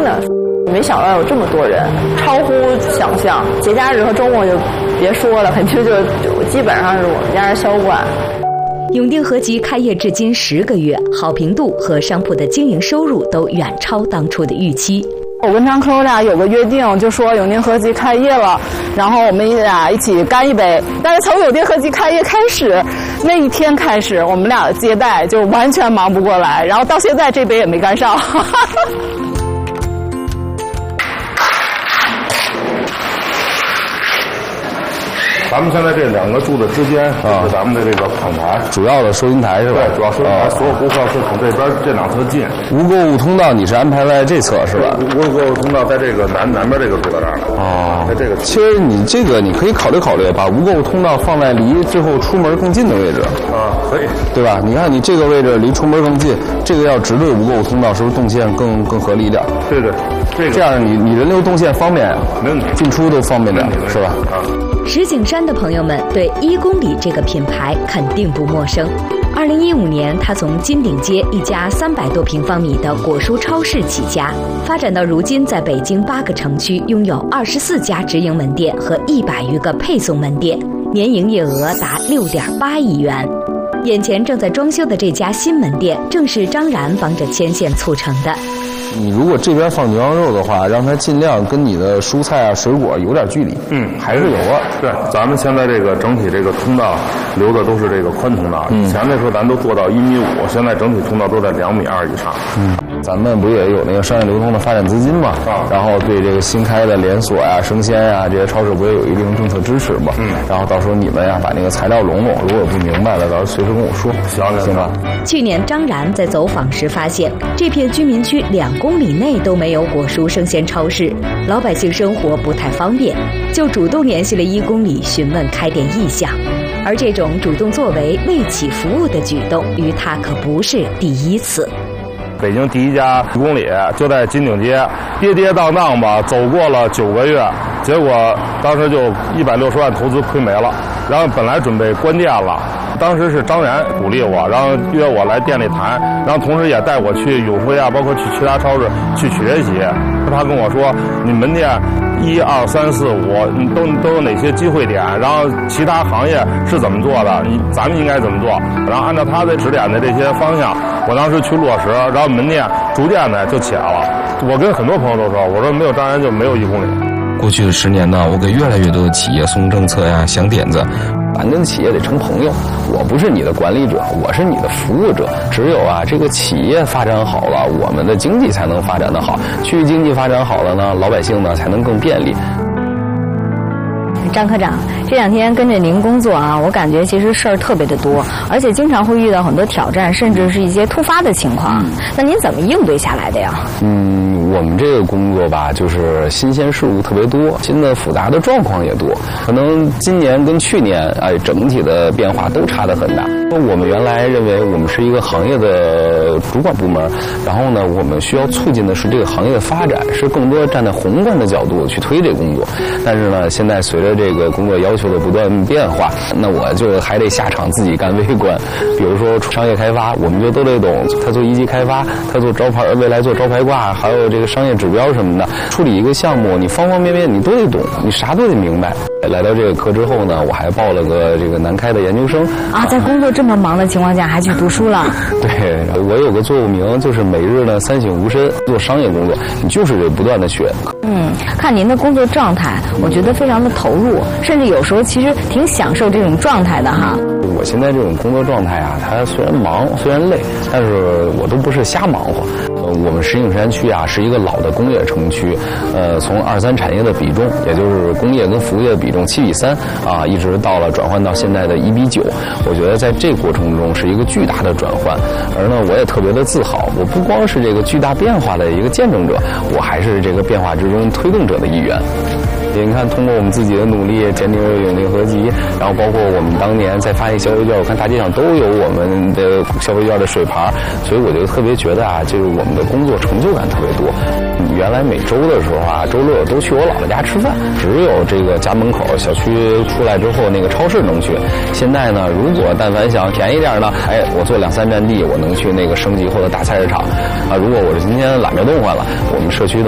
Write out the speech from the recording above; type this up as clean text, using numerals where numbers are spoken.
的。没想到有这么多人，超乎想象。节假日和周末就别说了，肯定就基本上是我们家是销冠。 永定合集开业至今10个月，好评度和商铺的经营收入都远超当初的预期。 我跟张科俩有个约定，就说永定合集开业了，然后我们俩一起干一杯。但是从永定合集开业开始，那一天开始，我们俩的接待就完全忙不过来，然后到现在这杯也没干上。 咱们现在这2个柱子之间是咱们的这个款台， 主要的收银台是吧？ 对，主要收银台，所有顾客是从这边这2侧进。 无购物通道你是安排在这侧是吧？ 无购物通道在这个南边这个柱子这儿呢。哦，在这个。 其实你这个你可以考虑，把无购物通道放在离最后出门更近的位置。 啊，可以， 对吧？你看你这个位置离出门更近，这个要直对无购物通道，是不是动线更合理一点？ 对， 这样你人流动线方便， 没问题， 进出都方便点，是吧？ 啊。 石景山的朋友们对1公里这个品牌肯定不陌生。2015年，他从金鼎街一家300多平方米的果蔬超市起家，发展到如今在北京8个城区拥有24家直营门店和100余个配送门店，年营业额达6.8亿元。眼前正在装修的这家新门店，正是张然帮着牵线促成的。 你如果这边放牛羊肉的话，让它尽量跟你的蔬菜啊、水果有点距离。还是有啊。 对，咱们现在这个整体这个通道留的都是这个宽通道。以前那时候咱都做到1.5米，现在整体通道都在2.2米以上。 咱们不也有那个商业流通的发展资金嘛？然后对这个新开的连锁呀、生鲜呀这些超市不也有一定政策支持嘛？然后到时候你们呀把那个材料拢拢，如果不明白了，到时候随时跟我说，行吧？ 去年张然在走访时发现，这片居民区2公里内都没有果蔬生鲜超市，老百姓生活不太方便，就主动联系了1公里询问开店意向。而这种主动作为、为企服务的举动，于他可不是第一次。 北京第1家1公里就在金鼎街，跌跌宕宕吧，走过了9个月，结果当时就160万投资亏没了，然后本来准备关店了。当时是张然鼓励我，然后约我来店里谈，然后同时也带我去永辉啊，包括去其他超市去学习。他跟我说，你门店1、2、3、4、5，你都有哪些机会点？然后其他行业是怎么做的？咱们应该怎么做？然后按照他的指点的这些方向，我当时去落实，然后门店逐渐的就起来了。我跟很多朋友都说，我说没有张然就没有1公里。 过去的10年呢，我给越来越多的企业送政策呀、想点子。 咱跟企业得成朋友，我不是你的管理者，我是你的服务者。只有这个企业发展好了，我们的经济才能发展得好。区域经济发展好了呢，老百姓呢才能更便利。 张科长，这2天跟着您工作啊，我感觉其实事儿特别的多，而且经常会遇到很多挑战，甚至是一些突发的情况。那您怎么应对下来的呀？ 我们这个工作吧，就是新鲜事物特别多，新的复杂的状况也多。可能今年跟去年，整体的变化都差得很大。我们原来认为我们是一个行业的主管部门，然后呢，我们需要促进的是这个行业的发展，是更多站在宏观的角度去推这个工作。但是呢，现在随着这个工作要求的不断变化，那我就还得下场自己干微观。比如说商业开发，我们就都得懂，他做1级开发，他做招牌，未来做招牌挂，还有这个商业指标什么的，处理一个项目，你方方面面你都得懂，你啥都得明白。来到这个科之后呢，我还报了个这个南开的研究生啊，在工作这么忙的情况下还去读书了。 对，我有个座右铭，就是每日呢3省吾身。做商业工作，你就是得不断的学。 看您的工作状态，我觉得非常的投入，甚至有时候其实挺享受这种状态的哈。 我现在这种工作状态啊，它虽然忙，虽然累，但是我都不是瞎忙活。我们石景山区啊是一个老的工业城区，从2、3产业的比重，也就是工业跟服务业的比重7:3啊，一直到了转换到现在的1:9。我觉得在这个过程中是一个巨大的转换，而呢我也特别的自豪，我不光是这个巨大变化的一个见证者，我还是这个变化之中推动者的一员。你看，通过我们自己的努力，建立了永定合集，然后包括我们当年在发行消费券，我看大街上都有我们的消费券的水牌，所以我就特别觉得就是我们的工作成就感特别多。原来每周的时候周6都去我姥姥家吃饭，只有这个家门口小区出来之后那个超市能去。现在呢，如果但凡想便宜点呢，我做2、3站地，我能去那个升级后的大菜市场啊。如果我是今天懒着动换了，我们社区的